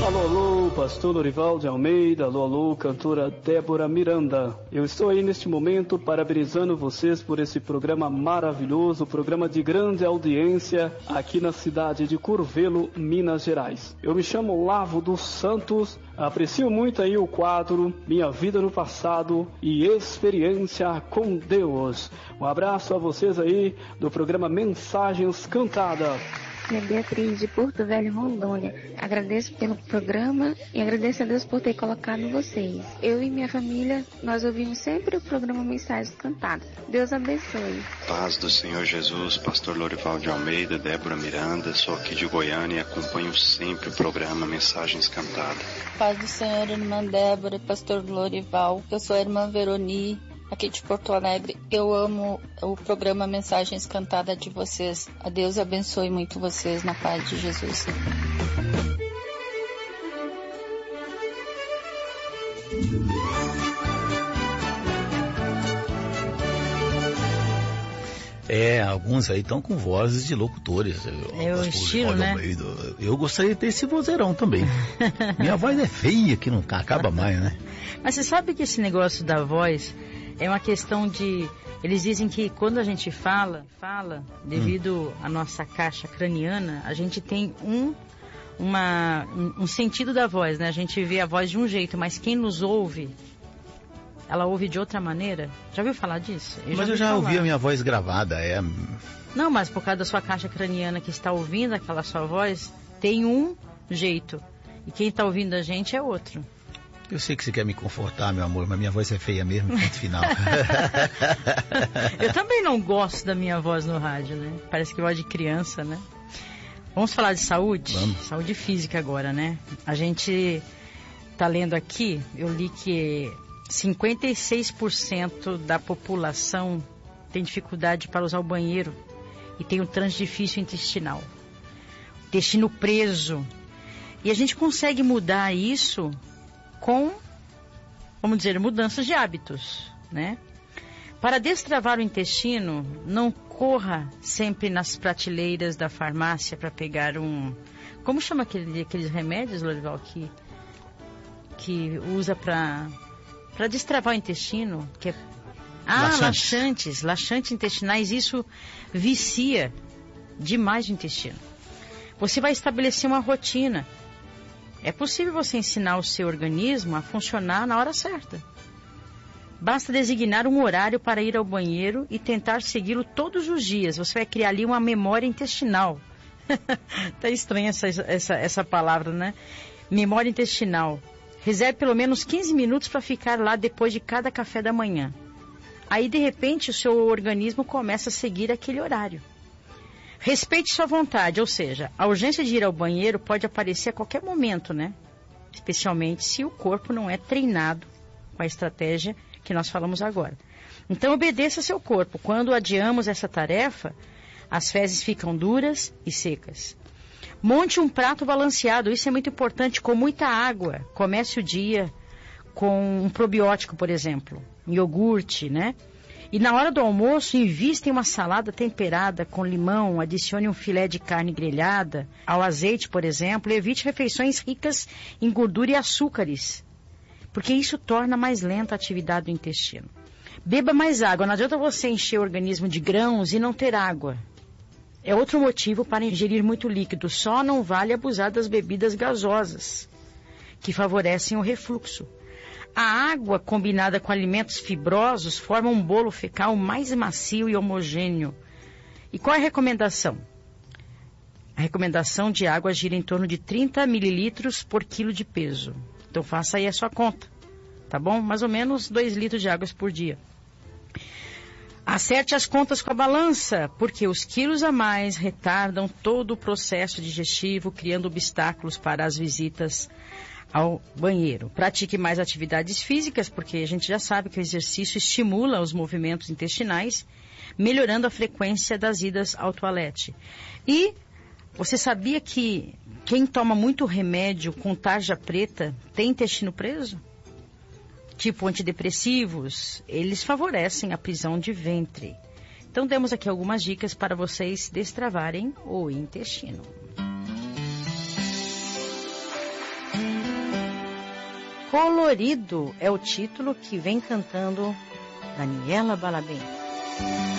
Alô, alô, pastor Lorival de Almeida, alô, alô, cantora Débora Miranda. Eu estou aí neste momento parabenizando vocês por esse programa maravilhoso, programa de grande audiência aqui na cidade de Curvelo, Minas Gerais. Eu me chamo Lavo dos Santos, aprecio muito aí o quadro Minha Vida no Passado e Experiência com Deus. Um abraço a vocês aí do programa Mensagens Cantadas. É Beatriz de Porto Velho, Rondônia. Agradeço pelo programa e agradeço a Deus por ter colocado vocês. Eu e minha família, nós ouvimos sempre o programa Mensagens Cantadas. Deus abençoe. Paz do Senhor Jesus, pastor Lorival de Almeida, Débora Miranda, sou aqui de Goiânia e acompanho sempre o programa Mensagens Cantadas. Paz do Senhor, irmã Débora, pastor Lorival, eu sou a irmã Veroni, aqui de Porto Alegre. Eu amo o programa Mensagens Cantadas de vocês. A Deus abençoe muito vocês na paz de Jesus. Alguns aí estão com vozes de locutores. É o estilo, né? Eu gostaria de ter esse vozeirão também. Minha voz é feia, que não acaba mais, né? Mas você sabe que esse negócio da voz é uma questão de... Eles dizem que quando a gente fala, devido à nossa caixa craniana, a gente tem um sentido da voz, né? A gente vê a voz de um jeito, mas quem nos ouve, ela ouve de outra maneira. Já ouviu falar disso? Mas eu já ouvi a minha voz gravada, Não, mas por causa da sua caixa craniana que está ouvindo aquela sua voz, tem um jeito. E quem está ouvindo a gente é outro. Eu sei que você quer me confortar, meu amor, mas minha voz é feia mesmo, ponto final. Eu também não gosto da minha voz no rádio, né? Parece que voz de criança, né? Vamos falar de saúde? Vamos. Saúde física agora, né? A gente tá lendo aqui, eu li que 56% da população tem dificuldade para usar o banheiro e tem um trânsito difícil intestinal. Intestino preso. E a gente consegue mudar isso com, vamos dizer, mudanças de hábitos, né? Para destravar o intestino, não corra sempre nas prateleiras da farmácia para pegar como chama aqueles remédios, Lorival, que usa para destravar o intestino? Que é, laxantes intestinais. Isso vicia demais o intestino. Você vai estabelecer uma rotina. É possível você ensinar o seu organismo a funcionar na hora certa. Basta designar um horário para ir ao banheiro e tentar segui-lo todos os dias. Você vai criar ali uma memória intestinal. Tá estranha essa palavra, né? Memória intestinal. Reserve pelo menos 15 minutos para ficar lá depois de cada café da manhã. Aí, de repente, o seu organismo começa a seguir aquele horário. Respeite sua vontade, ou seja, a urgência de ir ao banheiro pode aparecer a qualquer momento, né? Especialmente se o corpo não é treinado com a estratégia que nós falamos agora. Então, obedeça seu corpo. Quando adiamos essa tarefa, as fezes ficam duras e secas. Monte um prato balanceado, isso é muito importante, com muita água. Comece o dia com um probiótico, por exemplo, um iogurte, né? E na hora do almoço, invista em uma salada temperada com limão, adicione um filé de carne grelhada ao azeite, por exemplo, e evite refeições ricas em gordura e açúcares, porque isso torna mais lenta a atividade do intestino. Beba mais água, não adianta você encher o organismo de grãos e não ter água. É outro motivo para ingerir muito líquido, só não vale abusar das bebidas gasosas, que favorecem o refluxo. A água combinada com alimentos fibrosos forma um bolo fecal mais macio e homogêneo. E qual é a recomendação? A recomendação de água gira em torno de 30 mililitros por quilo de peso. Então faça aí a sua conta, tá bom? Mais ou menos 2 litros de água por dia. Acerte as contas com a balança, porque os quilos a mais retardam todo o processo digestivo, criando obstáculos para as visitas ao banheiro. Pratique mais atividades físicas, porque a gente já sabe que o exercício estimula os movimentos intestinais, melhorando a frequência das idas ao toalete. E você sabia que quem toma muito remédio com tarja preta tem intestino preso? Tipo antidepressivos, eles favorecem a prisão de ventre. Então temos aqui algumas dicas para vocês destravarem o intestino. Colorido é o título que vem cantando Daniela Balabim.